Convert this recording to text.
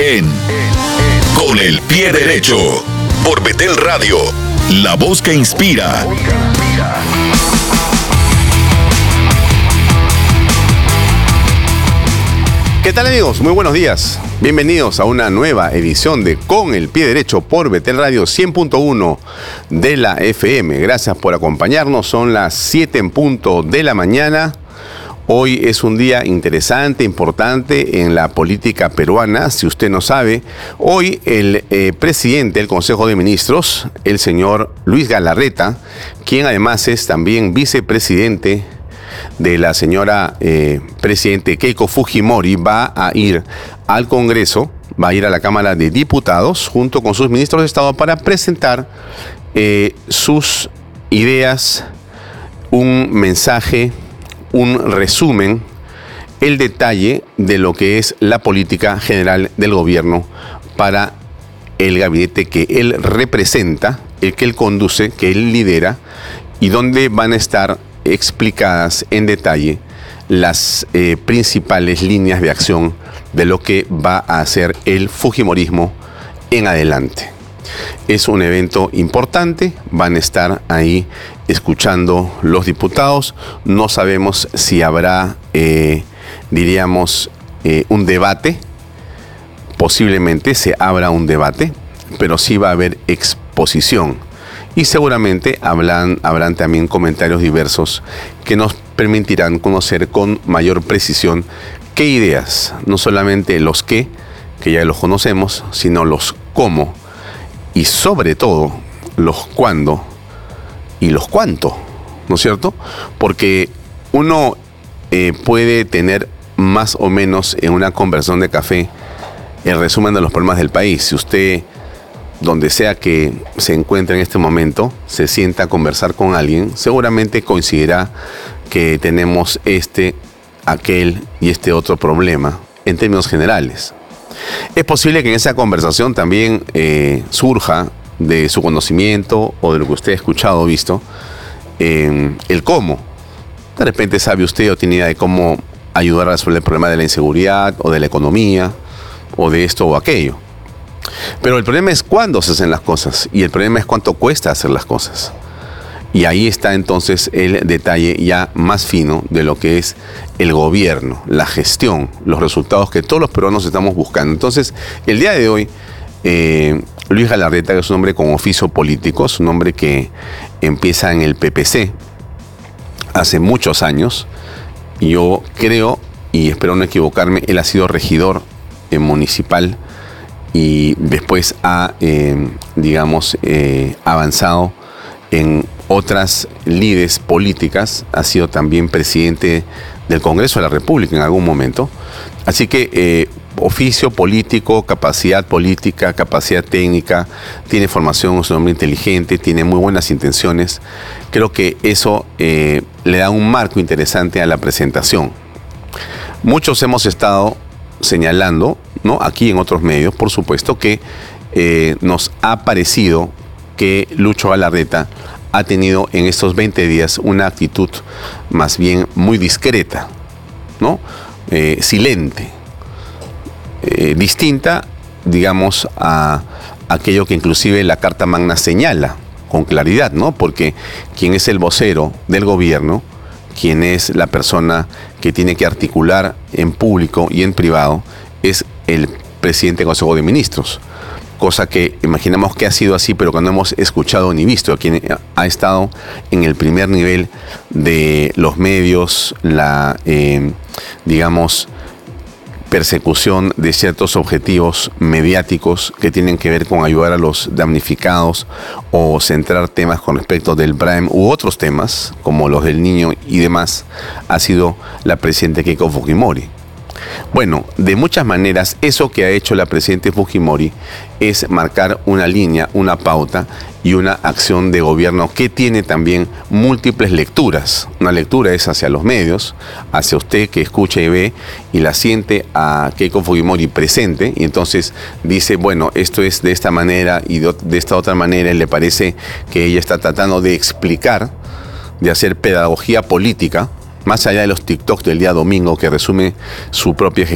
en Con el Pie Derecho por Betel Radio, la voz que inspira. ¿Qué tal, amigos? Muy buenos días. Bienvenidos a una nueva edición de Con el Pie Derecho por Betel Radio 100.1 de la FM. Gracias por acompañarnos. Son las 7 en punto de la mañana. Hoy es un día interesante, importante en la política peruana. Si usted no sabe, hoy el presidente del Consejo de Ministros, el señor Luis Galarreta, quien además es también vicepresidente de la señora presidente Keiko Fujimori, va a ir al Congreso, va a ir a la Cámara de Diputados junto con sus ministros de Estado para presentar sus ideas, un mensaje, un resumen, el detalle de lo que es la política general del gobierno para el gabinete que él representa, el que él conduce, que él lidera, y donde van a estar explicadas en detalle las principales líneas de acción de lo que va a hacer el fujimorismo en adelante. Es un evento importante, van a estar ahí escuchando los diputados. No sabemos si habrá, un debate. Posiblemente se abra un debate, pero sí va a haber exposición. Y seguramente habrán también comentarios diversos que nos permitirán conocer con mayor precisión qué ideas, no solamente los qué, que ya los conocemos, sino los cómo y sobre todo los cuándo y los cuánto, ¿no es cierto? Porque uno puede tener más o menos en una conversación de café el resumen de los problemas del país. Si usted, donde sea que se encuentre en este momento, se sienta a conversar con alguien, seguramente coincidirá que tenemos aquel y este otro problema en términos generales. Es posible que en esa conversación también surja de su conocimiento o de lo que usted ha escuchado o visto, el cómo. De repente sabe usted o tiene idea de cómo ayudar a resolver el problema de la inseguridad o de la economía o de esto o aquello. Pero el problema es cuándo se hacen las cosas y el problema es cuánto cuesta hacer las cosas. Y ahí está entonces el detalle ya más fino de lo que es el gobierno, la gestión, los resultados que todos los peruanos estamos buscando. Entonces, el día de hoy, Luis Galarreta, que es un hombre con oficio político, es un hombre que empieza en el PPC hace muchos años. Yo creo, y espero no equivocarme, él ha sido regidor municipal y después ha, avanzado en otras lides políticas, ha sido también presidente del Congreso de la República en algún momento. Así que oficio político, capacidad política, capacidad técnica, tiene formación, es un hombre inteligente, tiene muy buenas intenciones. Creo que eso le da un marco interesante a la presentación. Muchos hemos estado señalando, ¿no?, aquí en otros medios, por supuesto, que nos ha parecido que Lucho Galarreta ha tenido en estos 20 días una actitud más bien muy discreta, ¿no? Silente, distinta, digamos, a aquello que inclusive la Carta Magna señala con claridad, ¿no? Porque quien es el vocero del gobierno, quien es la persona que tiene que articular en público y en privado, es el presidente del Consejo de Ministros. Cosa que imaginamos que ha sido así, pero que no hemos escuchado ni visto. Quien ha estado en el primer nivel de los medios, la, persecución de ciertos objetivos mediáticos que tienen que ver con ayudar a los damnificados o centrar temas con respecto del Prime u otros temas, como los del niño y demás, ha sido la presidenta Keiko Fujimori. Bueno, de muchas maneras, eso que ha hecho la presidenta Fujimori es marcar una línea, una pauta y una acción de gobierno que tiene también múltiples lecturas. Una lectura es hacia los medios, hacia usted que escucha y ve y la siente a Keiko Fujimori presente, y entonces dice, bueno, esto es de esta manera y de esta otra manera, y le parece que ella está tratando de explicar, de hacer pedagogía política, más allá de los TikToks del día domingo que resume su propia